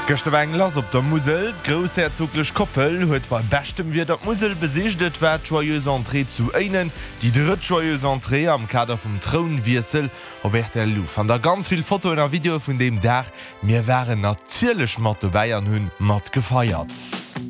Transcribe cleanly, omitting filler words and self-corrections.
Gestern war ein Lass op der Musel, großherzoglich Koppel huet bei bestem wie der Musel besichtet war joyeuse Entrée zu einen, die dritte joyeuse Entrée am Kader vom Thronwirsel Robert Lou. Von der ganz viel Foto und Video von dem Dach, mir waren natürlich mat dabei an hun mat gefeiert.